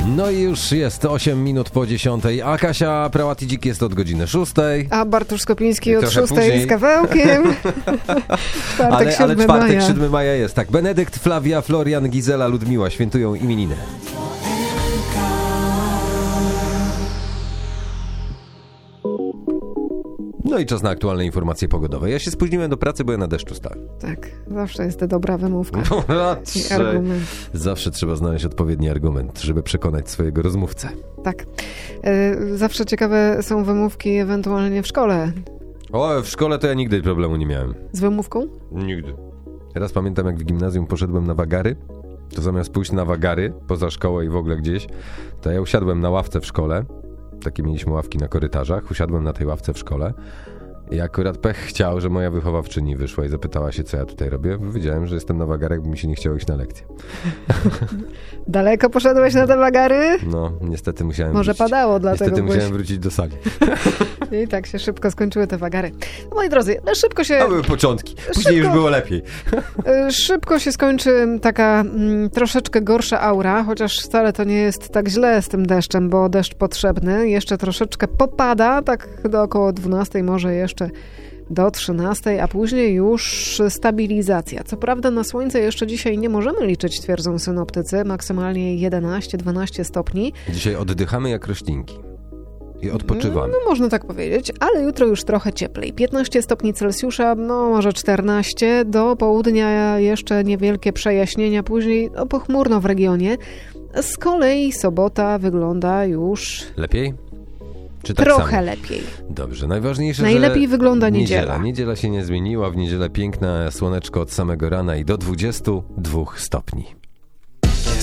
No i już jest 8 minut po 10, a Kasia Prałati-Dzik jest od godziny 6. A Bartosz Skopiński od 6 później. z kawałkiem. Ale czwartek, maja. 7 maja jest. Tak, Benedykt, Flavia, Florian, Gizela, Ludmiła świętują imieniny. No i czas na aktualne informacje pogodowe. Ja się spóźniłem do pracy, bo ja na deszczu stałem. Tak, zawsze jest to dobra wymówka. I argument. Zawsze trzeba znaleźć odpowiedni argument, żeby przekonać swojego rozmówcę. Tak. Zawsze ciekawe są wymówki ewentualnie w szkole. O, w szkole to ja nigdy problemu nie miałem. Z wymówką? Nigdy. Teraz pamiętam, jak w gimnazjum poszedłem na wagary, to zamiast pójść na wagary, poza szkołę i w ogóle gdzieś, to ja usiadłem na ławce w szkole. Takie mieliśmy ławki na korytarzach. Usiadłem na tej ławce w szkole i akurat pech chciał, że moja wychowawczyni wyszła i zapytała się, co ja tutaj robię. Wiedziałem, że jestem na wagarach, bo mi się nie chciało iść na lekcję. Daleko poszedłeś na te wagary? No, niestety musiałem Może wrócić. padało, dlatego Niestety musiałem wrócić do sali. I tak się szybko skończyły te wagary. No, moi drodzy, szybko się... To były początki. Później już było lepiej. Szybko się skończy taka troszeczkę gorsza aura, chociaż wcale to nie jest tak źle z tym deszczem, bo deszcz potrzebny. Jeszcze troszeczkę popada, tak do około 12, może jeszcze do 13, a później już stabilizacja. Co prawda na słońce jeszcze dzisiaj nie możemy liczyć, twierdzą synoptycy, maksymalnie 11-12 stopni. Dzisiaj oddychamy jak roślinki. I odpoczywamy. No można tak powiedzieć, ale jutro już trochę cieplej. 15 stopni Celsjusza, no może 14. Do południa jeszcze niewielkie przejaśnienia, później pochmurno w regionie. Z kolei sobota wygląda już... Lepiej? Czy tak trochę samo? lepiej. Dobrze, najważniejsze, najlepiej że wygląda niedziela. Niedziela się nie zmieniła, w niedzielę piękne słoneczko od samego rana i do 22 stopni.